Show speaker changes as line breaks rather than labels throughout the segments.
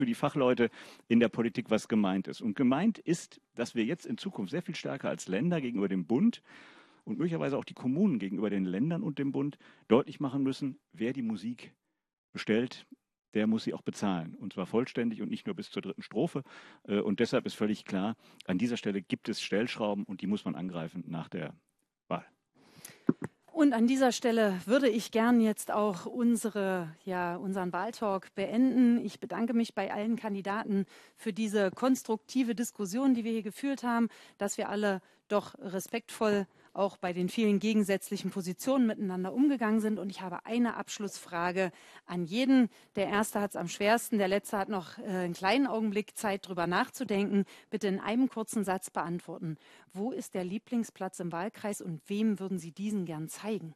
für die Fachleute in der Politik, was gemeint ist. Und gemeint ist, dass wir jetzt in Zukunft sehr viel stärker als Länder gegenüber dem Bund und möglicherweise auch die Kommunen gegenüber den Ländern und dem Bund deutlich machen müssen, wer die Musik bestellt, der muss sie auch bezahlen. Und zwar vollständig und nicht nur bis zur 3. Strophe. Und deshalb ist völlig klar, an dieser Stelle gibt es Stellschrauben und die muss man angreifen nach der Wahl.
Und an dieser Stelle würde ich gern jetzt auch unseren Wahltalk beenden. Ich bedanke mich bei allen Kandidaten für diese konstruktive Diskussion, die wir hier geführt haben, dass wir alle doch respektvoll auch bei den vielen gegensätzlichen Positionen miteinander umgegangen sind. Und ich habe eine Abschlussfrage an jeden. Der Erste hat es am schwersten, der Letzte hat noch einen kleinen Augenblick Zeit, drüber nachzudenken. Bitte in einem kurzen Satz beantworten. Wo ist der Lieblingsplatz im Wahlkreis und wem würden Sie diesen gern zeigen?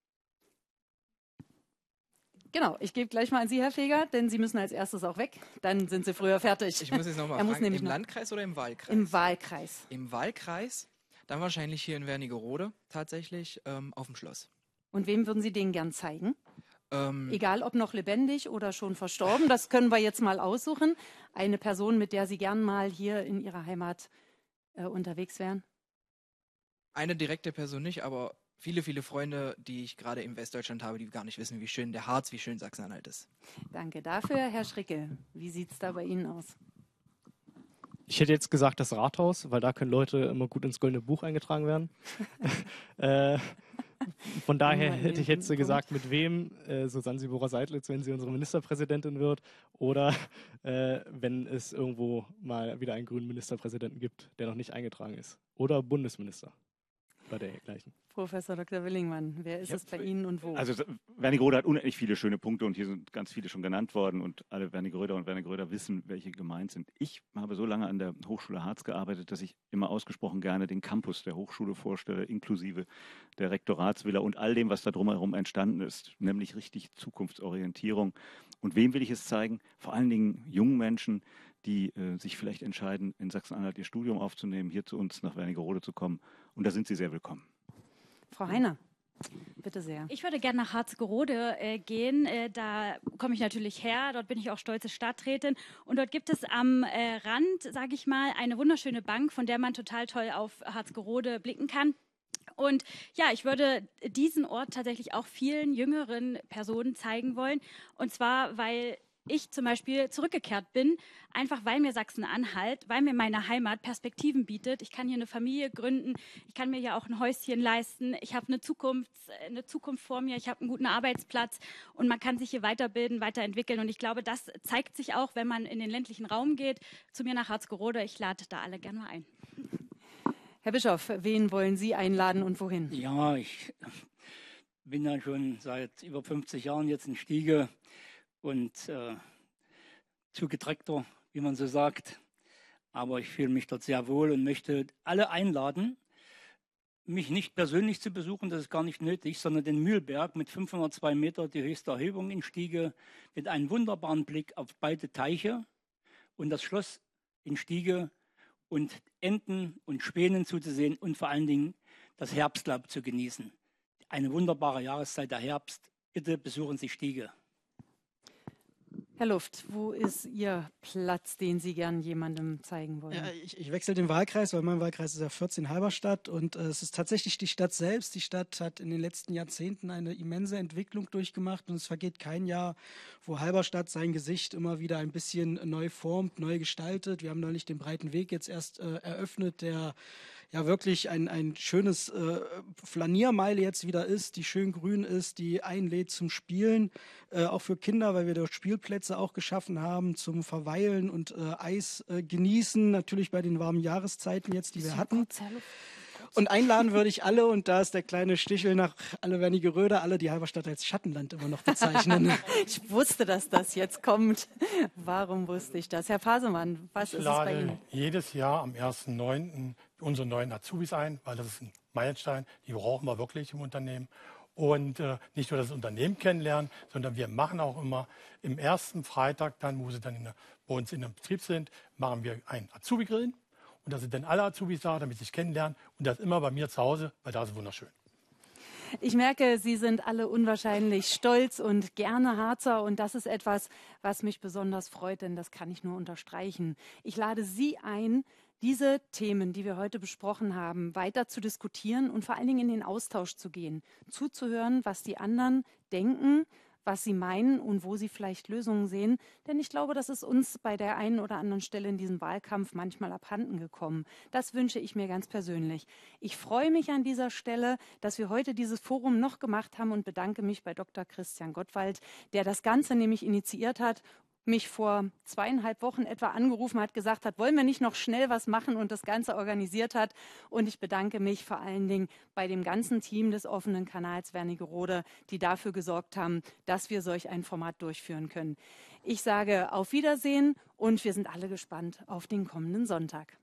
Genau, ich gebe gleich mal an Sie, Herr Feger, denn Sie müssen als erstes auch weg. Dann sind Sie früher fertig.
Ich muss jetzt nochmal fragen, im Landkreis oder im Wahlkreis?
Im Wahlkreis.
Im Wahlkreis? Dann wahrscheinlich hier in Wernigerode tatsächlich auf dem Schloss.
Und wem würden Sie den gern zeigen? Egal, ob noch lebendig oder schon verstorben, das können wir jetzt mal aussuchen. Eine Person, mit der Sie gern mal hier in Ihrer Heimat unterwegs wären?
Eine direkte Person nicht, aber viele, viele Freunde, die ich gerade in Westdeutschland habe, die gar nicht wissen, wie schön der Harz, wie schön Sachsen-Anhalt ist.
Danke dafür, Herr Schricke. Wie sieht es da bei Ihnen aus?
Ich hätte jetzt gesagt das Rathaus, weil da können Leute immer gut ins Goldene Buch eingetragen werden. Von daher hätte ich jetzt gesagt, mit wem, Susanne Sibora-Seidlitz, wenn sie unsere Ministerpräsidentin wird, oder wenn es irgendwo mal wieder einen grünen Ministerpräsidenten gibt, der noch nicht eingetragen ist. Oder Bundesminister. Bei der gleichen.
Professor Dr. Willingmann, wer ist es bei Ihnen und wo?
Also Wernigerode hat unendlich viele schöne Punkte und hier sind ganz viele schon genannt worden und alle Wernigeröder und Wernigeröder wissen, welche gemeint sind. Ich habe so lange an der Hochschule Harz gearbeitet, dass ich immer ausgesprochen gerne den Campus der Hochschule vorstelle, inklusive der Rektoratsvilla und all dem, was da drumherum entstanden ist, nämlich richtig Zukunftsorientierung. Und wem will ich es zeigen? Vor allen Dingen jungen Menschen, die sich vielleicht entscheiden, in Sachsen-Anhalt ihr Studium aufzunehmen, hier zu uns nach Wernigerode zu kommen. Und da sind sie sehr willkommen.
Frau Heiner, bitte sehr.
Ich würde gerne nach Harzgerode gehen. Da komme ich natürlich her. Dort bin ich auch stolze Stadträtin. Und dort gibt es am Rand, sage ich mal, eine wunderschöne Bank, von der man total toll auf Harzgerode blicken kann. Und ja, ich würde diesen Ort tatsächlich auch vielen jüngeren Personen zeigen wollen. Und zwar, weil ich zum Beispiel zurückgekehrt bin, einfach weil mir Sachsen-Anhalt, weil mir meine Heimat Perspektiven bietet. Ich kann hier eine Familie gründen, ich kann mir ja auch ein Häuschen leisten, ich habe eine Zukunft vor mir, ich habe einen guten Arbeitsplatz und man kann sich hier weiterbilden, weiterentwickeln. Und ich glaube, das zeigt sich auch, wenn man in den ländlichen Raum geht, zu mir nach Harzgerode. Ich lade da alle gerne mal ein.
Herr Bischof, wen wollen Sie einladen und wohin?
Ja, ich bin ja schon seit über 50 Jahren jetzt in Stiege und zugedreckter, wie man so sagt. Aber ich fühle mich dort sehr wohl und möchte alle einladen, mich nicht persönlich zu besuchen, das ist gar nicht nötig, sondern den Mühlberg mit 502 Meter, die höchste Erhebung in Stiege, mit einem wunderbaren Blick auf beide Teiche und das Schloss in Stiege und Enten und Spänen zuzusehen und vor allen Dingen das Herbstlaub zu genießen. Eine wunderbare Jahreszeit, der Herbst. Bitte besuchen Sie Stiege.
Herr Luft, wo ist Ihr Platz, den Sie gern jemandem zeigen wollen?
Ja, ich wechsle den Wahlkreis, weil mein Wahlkreis ist ja 14 Halberstadt und es ist tatsächlich die Stadt selbst. Die Stadt hat in den letzten Jahrzehnten eine immense Entwicklung durchgemacht und es vergeht kein Jahr, wo Halberstadt sein Gesicht immer wieder ein bisschen neu formt, neu gestaltet. Wir haben neulich den breiten Weg jetzt erst eröffnet, der ja wirklich ein schönes Flaniermeile jetzt wieder ist, die schön grün ist, die einlädt zum Spielen, auch für Kinder, weil wir dort Spielplätze auch geschaffen haben zum Verweilen und Eis genießen, natürlich bei den warmen Jahreszeiten jetzt, die wir hatten. Und einladen würde ich alle, und da ist der kleine Stichel nach alle Wernigeröde, alle die Halberstadt als Schattenland immer noch bezeichnen.
Ich wusste, dass das jetzt kommt. Warum wusste ich das? Herr Pasemann, was ist es bei Ihnen?
Ich lade jedes Jahr am 1.9. unsere neuen Azubis ein, weil das ist ein Meilenstein, die brauchen wir wirklich im Unternehmen. Und nicht nur das Unternehmen kennenlernen, sondern wir machen auch immer im ersten Freitag dann, wo sie dann bei uns in dem Betrieb sind, machen wir einen Azubi-Grillen. Und da sind dann alle Azubis da, damit sie sich kennenlernen. Und das immer bei mir zu Hause, weil da ist es wunderschön.
Ich merke, Sie sind alle unwahrscheinlich stolz und gerne Harzer und das ist etwas, was mich besonders freut, denn das kann ich nur unterstreichen. Ich lade Sie ein, diese Themen, die wir heute besprochen haben, weiter zu diskutieren und vor allen Dingen in den Austausch zu gehen, zuzuhören, was die anderen denken, was sie meinen und wo sie vielleicht Lösungen sehen. Denn ich glaube, das ist uns bei der einen oder anderen Stelle in diesem Wahlkampf manchmal abhanden gekommen. Das wünsche ich mir ganz persönlich. Ich freue mich an dieser Stelle, dass wir heute dieses Forum noch gemacht haben und bedanke mich bei Dr. Christian Gottwald, der das Ganze nämlich initiiert hat, mich vor 2,5 Wochen etwa angerufen hat, gesagt hat, wollen wir nicht noch schnell was machen und das Ganze organisiert hat. Und ich bedanke mich vor allen Dingen bei dem ganzen Team des offenen Kanals Wernigerode, die dafür gesorgt haben, dass wir solch ein Format durchführen können. Ich sage auf Wiedersehen und wir sind alle gespannt auf den kommenden Sonntag.